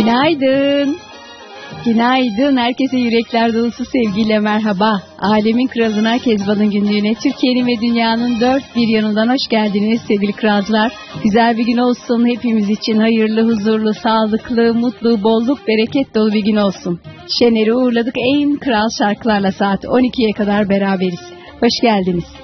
Günaydın. Günaydın. Herkese yürekler dolusu sevgiyle merhaba. Alemin Kralı'na, Kezban'ın günlüğüne, Türkiye'nin ve dünyanın dört bir yanından hoş geldiniz sevgili kralcılar. Güzel bir gün olsun. Hepimiz için hayırlı, huzurlu, sağlıklı, mutlu, bolluk, bereket dolu bir gün olsun. Şener'i uğurladık. En kral şarkılarla saat 12'ye kadar beraberiz. Hoş geldiniz.